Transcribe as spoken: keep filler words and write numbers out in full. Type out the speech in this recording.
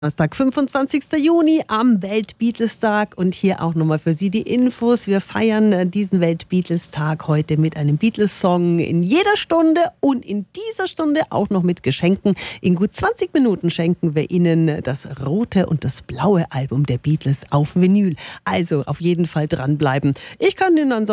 Donnerstag, fünfundzwanzigster Juni am Welt-Beatles-Tag und hier auch nochmal für Sie die Infos. Wir feiern diesen Welt-Beatles-Tag heute mit einem Beatles-Song in jeder Stunde und in dieser Stunde auch noch mit Geschenken. In gut zwanzig Minuten schenken wir Ihnen das rote und das blaue Album der Beatles auf Vinyl. Also auf jeden Fall dranbleiben. Ich kann Ihnen ansonsten